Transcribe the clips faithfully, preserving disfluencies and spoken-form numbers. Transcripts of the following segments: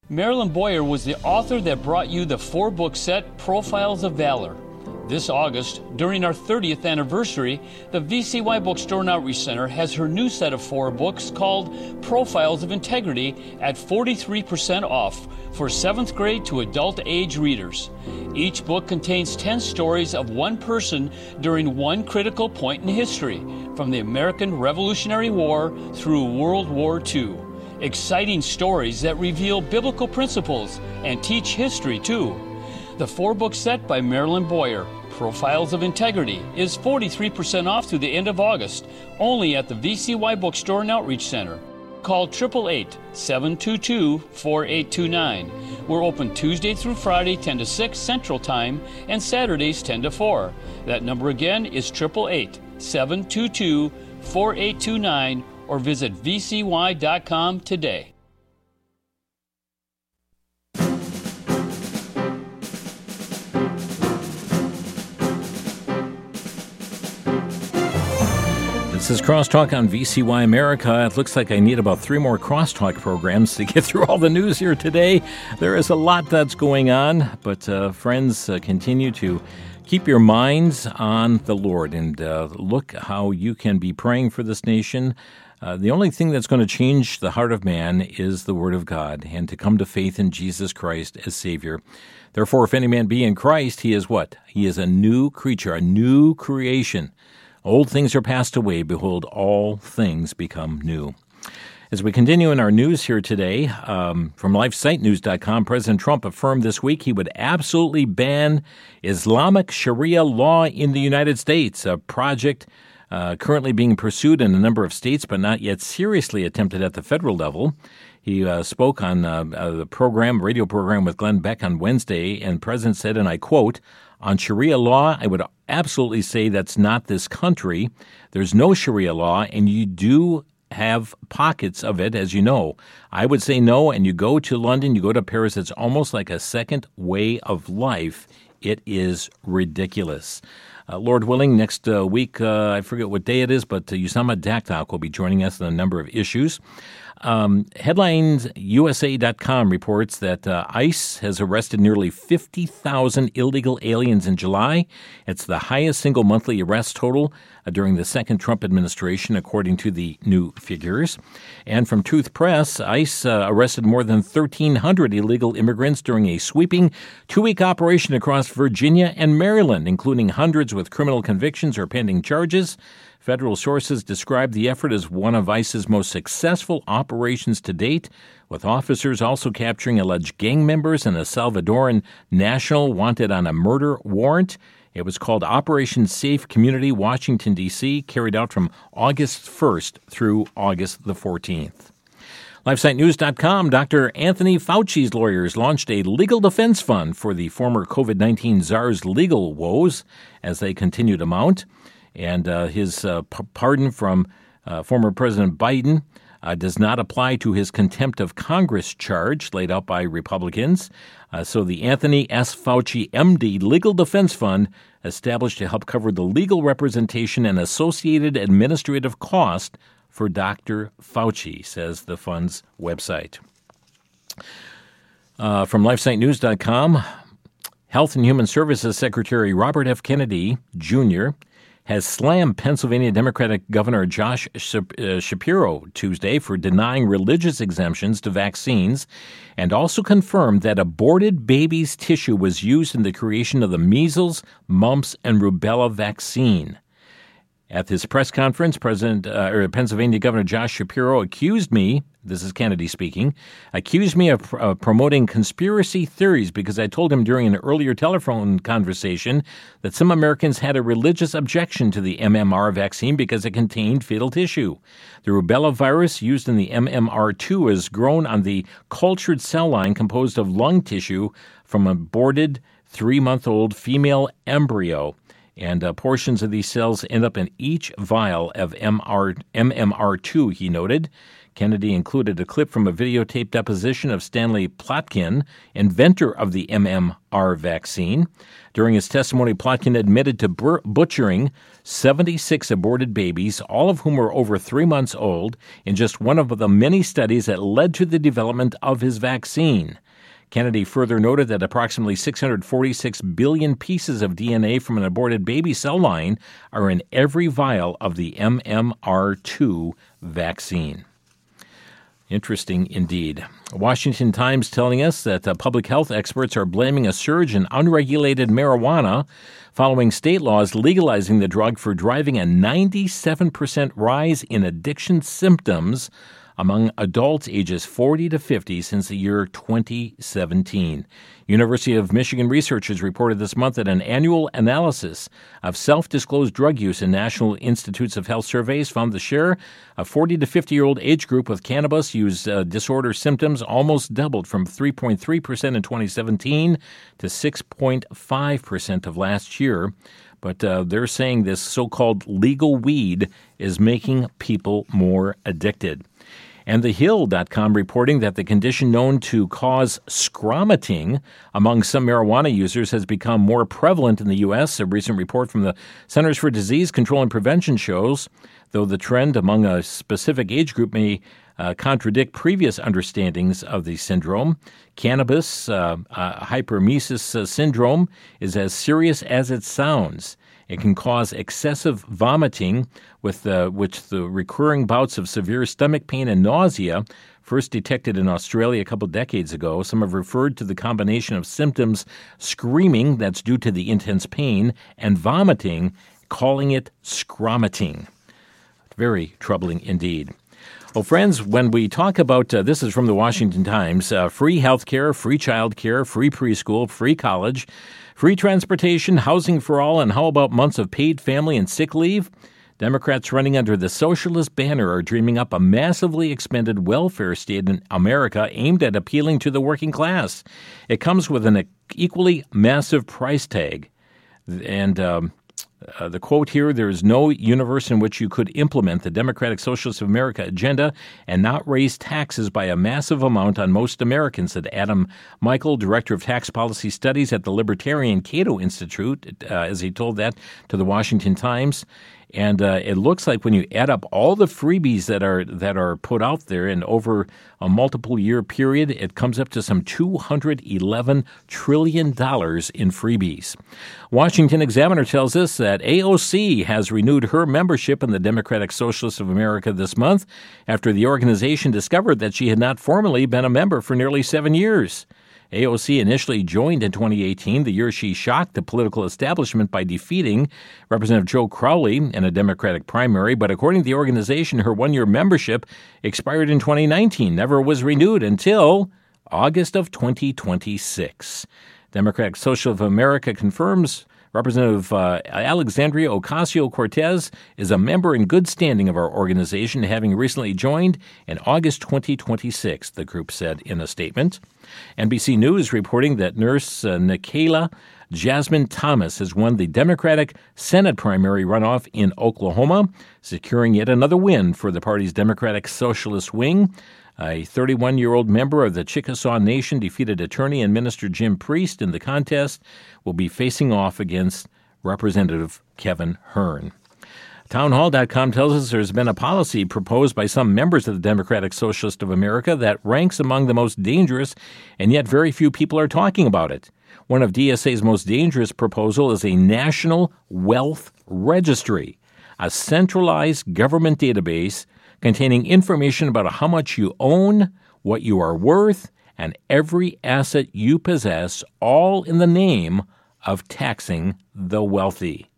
Marilyn Boyer was the author that brought you the four-book set Profiles of Valor. This August, during our thirtieth anniversary, the V C Y Bookstore and Outreach Center has her new set of four books called Profiles of Integrity at forty-three percent off for seventh grade to adult age readers. Each book contains ten stories of one person during one critical point in history, from the American Revolutionary War through World War Two. Exciting stories that reveal biblical principles and teach history too. The four-book set by Marilyn Boyer, Profiles of Integrity, is forty-three percent off through the end of August, only at the V C Y Bookstore and Outreach Center. Call eight eight eight, seven two two, four eight two nine. We're open Tuesday through Friday, ten to six Central Time, and Saturdays, ten to four. That number again is eight eight eight, seven two two, four eight two nine, or visit v c y dot com today. This is Crosstalk on V C Y America. It looks like I need about three more Crosstalk programs to get through all the news here today. There is a lot that's going on, but uh, friends, uh, continue to keep your minds on the Lord and uh, look how you can be praying for this nation. Uh, the only thing that's going to change the heart of man is the Word of God and to come to faith in Jesus Christ as Savior. Therefore, if any man be in Christ, he is what? He is a new creature, a new creation. Old things are passed away. Behold, all things become new. As we continue in our news here today, um, from life site news dot com, President Trump affirmed this week he would absolutely ban Islamic Sharia law in the United States, a project uh, currently being pursued in a number of states but not yet seriously attempted at the federal level. He uh, spoke on uh, uh, the program, radio program with Glenn Beck on Wednesday, and the President said, and I quote, "On Sharia law, I would absolutely say that's not this country. There's no Sharia law, and you do have pockets of it, as you know. I would say no, and you go to London, you go to Paris, it's almost like a second way of life. It is ridiculous." Uh, Lord willing, next uh, week, uh, I forget what day it is, but uh, Usama Daktak will be joining us on a number of issues. Um, Headlines U S A dot com reports that uh, ICE has arrested nearly fifty thousand illegal aliens in July. It's the highest single monthly arrest total uh, during the second Trump administration, according to the new figures. And from Truth Press, ICE uh, arrested more than thirteen hundred illegal immigrants during a sweeping two-week operation across Virginia and Maryland, including hundreds with criminal convictions or pending charges. Federal sources describe the effort as one of ICE's most successful operations to date, with officers also capturing alleged gang members and a Salvadoran national wanted on a murder warrant. It was called Operation Safe Community, Washington, D C, carried out from August first through August the fourteenth. life site news dot com, Doctor Anthony Fauci's lawyers launched a legal defense fund for the former COVID nineteen czar's legal woes as they continue to mount. And uh, his uh, p- pardon from uh, former President Biden uh, does not apply to his contempt of Congress charge laid out by Republicans. Uh, so the Anthony S. Fauci, M D Legal Defense Fund, established to help cover the legal representation and associated administrative cost for Doctor Fauci, says the fund's website. Uh, from life site news dot com, Health and Human Services Secretary Robert F. Kennedy, Junior, has slammed Pennsylvania Democratic Governor Josh Shapiro Tuesday for denying religious exemptions to vaccines, and also confirmed that aborted babies' tissue was used in the creation of the measles, mumps, and rubella vaccine. At this press conference, President uh, or Pennsylvania Governor Josh Shapiro accused me, this is Kennedy speaking, accused me of uh, promoting conspiracy theories because I told him during an earlier telephone conversation that some Americans had a religious objection to the M M R vaccine because it contained fetal tissue. The rubella virus used in the M M R two is grown on the cultured cell line composed of lung tissue from an aborted three-month-old female embryo. And uh, portions of these cells end up in each vial of M M R two, he noted. Kennedy included a clip from a videotaped deposition of Stanley Plotkin, inventor of the M M R vaccine. During his testimony, Plotkin admitted to bur- butchering seventy-six aborted babies, all of whom were over three months old, in just one of the many studies that led to the development of his vaccine. Kennedy further noted that approximately six hundred forty-six billion pieces of D N A from an aborted baby cell line are in every vial of the M M R two vaccine. Interesting indeed. Washington Times telling us that uh, public health experts are blaming a surge in unregulated marijuana following state laws legalizing the drug for driving a ninety-seven percent rise in addiction symptoms among adults ages forty to fifty since the year twenty seventeen. University of Michigan researchers reported this month that an annual analysis of self-disclosed drug use in National Institutes of Health surveys found the share of forty to fifty-year-old age group with cannabis use uh, disorder symptoms almost doubled from three point three percent in twenty seventeen to six point five percent of last year. But uh, they're saying this so-called legal weed is making people more addicted. And The Hill dot com reporting that the condition known to cause scromating among some marijuana users has become more prevalent in the U S. A recent report from the Centers for Disease Control and Prevention shows, though the trend among a specific age group may uh, contradict previous understandings of the syndrome, cannabis uh, uh, hyperemesis uh, syndrome is as serious as it sounds. It can cause excessive vomiting, with uh, which the recurring bouts of severe stomach pain and nausea, first detected in Australia a couple decades ago. Some have referred to the combination of symptoms, screaming, that's due to the intense pain, and vomiting, calling it scromating. Very troubling indeed. Well, friends, when we talk about, uh, this is from the Washington Times, uh, free health care, free child care, free preschool, free college, free transportation, housing for all, and how about months of paid family and sick leave? Democrats running under the socialist banner are dreaming up a massively expanded welfare state in America aimed at appealing to the working class. It comes with an equally massive price tag. And um, uh, the quote here, there is no universe in which you could implement the Democratic Socialists of America agenda and not raise taxes by a massive amount on most Americans, said Adam Michael, Director of Tax Policy Studies at the Libertarian Cato Institute, uh, as he told that to the Washington Times. And uh, it looks like when you add up all the freebies that are that are put out there and over a multiple year period, it comes up to some two hundred eleven trillion dollars in freebies. Washington Examiner tells us that A O C has renewed her membership in the Democratic Socialists of America this month after the organization discovered that she had not formally been a member for nearly seven years. A O C initially joined in twenty eighteen, the year she shocked the political establishment by defeating Representative Joe Crowley in a Democratic primary, but according to the organization, her one-year membership expired in twenty nineteen, never was renewed until August of twenty twenty-six. Democratic Socialists of America confirms Representative uh, Alexandria Ocasio-Cortez is a member in good standing of our organization, having recently joined in August twenty twenty-six, the group said in a statement. N B C News reporting that nurse uh, Nikayla Jasmine Thomas has won the Democratic Senate primary runoff in Oklahoma, securing yet another win for the party's Democratic Socialist wing. A thirty-one-year-old member of the Chickasaw Nation defeated attorney and minister Jim Priest in the contest, will be facing off against Representative Kevin Hern. Townhall dot com tells us there's been a policy proposed by some members of the Democratic Socialist of America that ranks among the most dangerous, and yet very few people are talking about it. One of D S A's most dangerous proposal is a national wealth registry, a centralized government database containing information about how much you own, what you are worth, and every asset you possess, all in the name of taxing the wealthy.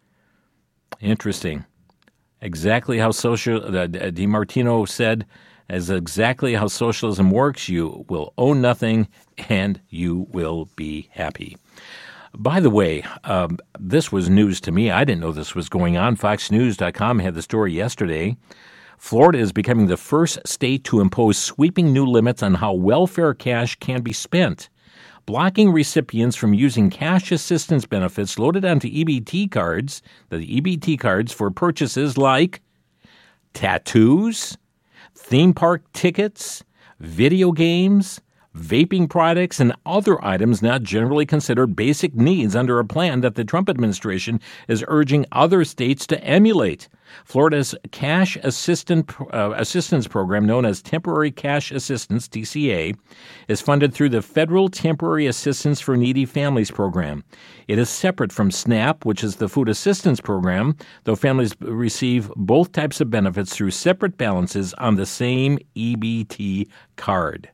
Interesting. Exactly how social uh, DiMartino said, as exactly how socialism works. You will own nothing, and you will be happy. By the way, um, this was news to me. I didn't know this was going on. Fox News dot com had the story yesterday. Florida is becoming the first state to impose sweeping new limits on how welfare cash can be spent, blocking recipients from using cash assistance benefits loaded onto E B T cards, the E B T cards for purchases like tattoos, theme park tickets, video games, vaping products, and other items not generally considered basic needs under a plan that the Trump administration is urging other states to emulate. Florida's Cash Assistant, uh, Assistance Program, known as Temporary Cash Assistance, T C A, is funded through the Federal Temporary Assistance for Needy Families Program. It is separate from SNAP, which is the Food Assistance Program, though families receive both types of benefits through separate balances on the same E B T card.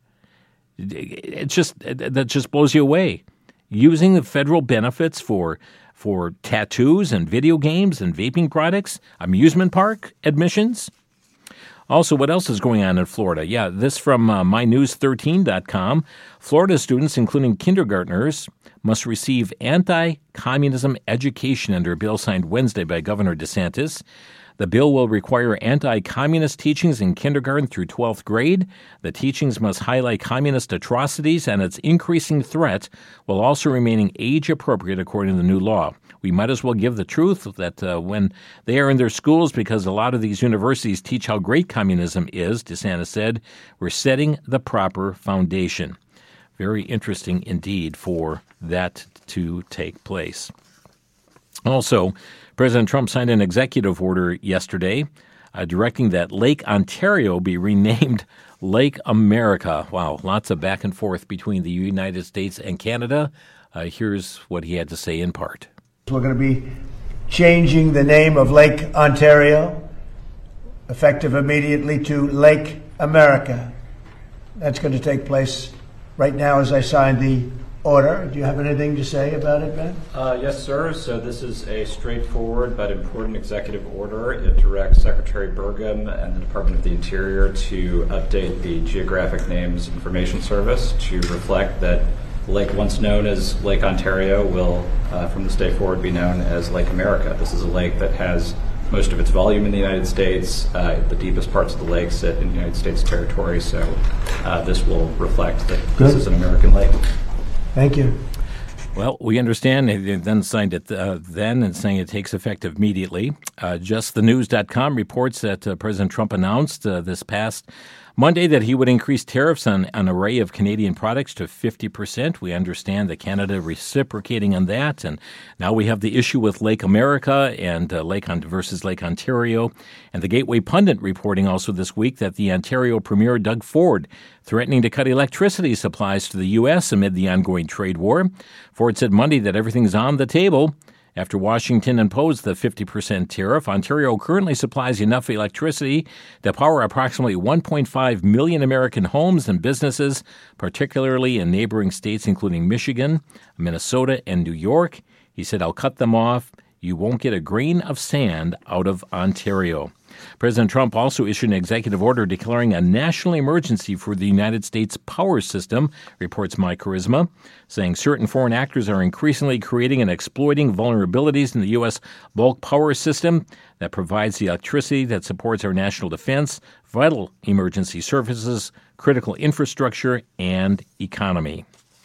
It just that just blows you away. Using the federal benefits for for tattoos and video games and vaping products, amusement park admissions. Also, what else is going on in Florida? Yeah, this from uh, my news thirteen dot com. Florida students, including kindergartners, must receive anti-communism education under a bill signed Wednesday by Governor DeSantis. The bill will require anti-communist teachings in kindergarten through twelfth grade. The teachings must highlight communist atrocities and its increasing threat while also remaining age-appropriate according to the new law. We might as well give the truth that uh, when they are in their schools, because a lot of these universities teach how great communism is, DeSantis said, we're setting the proper foundation. Very interesting indeed for that to take place. Also, President Trump signed an executive order yesterday uh, directing that Lake Ontario be renamed Lake America. Wow, lots of back and forth between the United States and Canada. Uh, here's what he had to say in part. We're going to be changing the name of Lake Ontario, effective immediately, to Lake America. That's going to take place right now as I sign the order. Do you have anything to say about it, Ben? Uh, yes, sir. So this is a straightforward but important executive order. It directs Secretary Burgum and the Department of the Interior to update the Geographic Names Information Service to reflect that the lake once known as Lake Ontario will, uh, from this day forward, be known as Lake America. This is a lake that has most of its volume in the United States. Uh, the deepest parts of the lake sit in United States territory, so uh, this will reflect that Good. This is an American lake. Thank you. Well, we understand they then signed it uh, then and saying it takes effect immediately. Uh, just the news dot com reports that uh, President Trump announced uh, this past Monday that he would increase tariffs on an array of Canadian products to fifty percent. We understand that Canada reciprocating on that. And now we have the issue with Lake America and uh, Lake on- versus Lake Ontario. And the Gateway Pundit reporting also this week that the Ontario Premier Doug Ford threatening to cut electricity supplies to the U S amid the ongoing trade war. Ford said Monday that everything's on the table. After Washington imposed the fifty percent tariff, Ontario currently supplies enough electricity to power approximately one point five million American homes and businesses, particularly in neighboring states including Michigan, Minnesota, and New York. He said, I'll cut them off. You won't get a grain of sand out of Ontario. President Trump also issued an executive order declaring a national emergency for the United States power system, reports My Charisma, saying certain foreign actors are increasingly creating and exploiting vulnerabilities in the U S bulk power system that provides the electricity that supports our national defense, vital emergency services, critical infrastructure, and economy.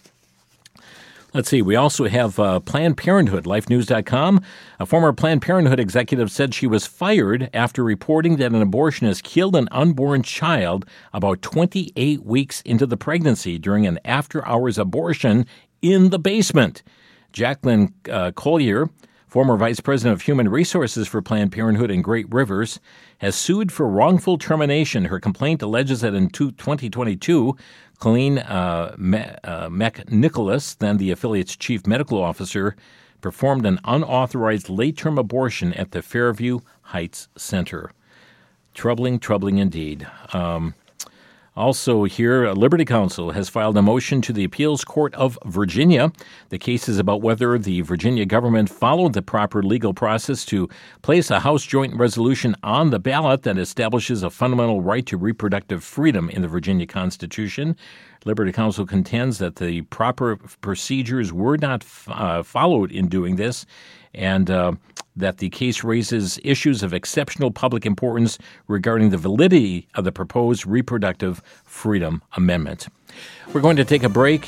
Let's see. We also have uh, Planned Parenthood, life news dot com. A former Planned Parenthood executive said she was fired after reporting that an abortionist killed an unborn child about twenty-eight weeks into the pregnancy during an after-hours abortion in the basement. Jacqueline uh, Collier, former vice president of human resources for Planned Parenthood in Great Rivers, has sued for wrongful termination. Her complaint alleges that in twenty twenty-two, Colleen uh, uh, McNicholas, then the affiliate's chief medical officer, performed an unauthorized late-term abortion at the Fairview Heights Center. Troubling, troubling indeed. Um, Also here, Liberty Counsel has filed a motion to the Appeals Court of Virginia. The case is about whether the Virginia government followed the proper legal process to place a House Joint Resolution on the ballot that establishes a fundamental right to reproductive freedom in the Virginia Constitution. Liberty Counsel contends that the proper procedures were not uh, followed in doing this, and uh, that the case raises issues of exceptional public importance regarding the validity of the proposed Reproductive Freedom Amendment. We're going to take a break.